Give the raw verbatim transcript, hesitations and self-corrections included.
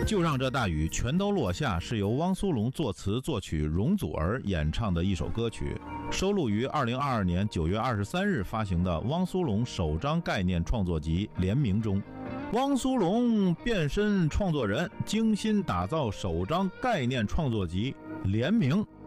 就让这大雨全都落下是由汪苏泷作词作曲，容祖儿演唱的一首歌曲，收录于二零二二年九月二十三日发行的汪苏泷首张概念创作集《联名》中。汪苏泷变身创作人，精心打造首张概念创作集《联名》。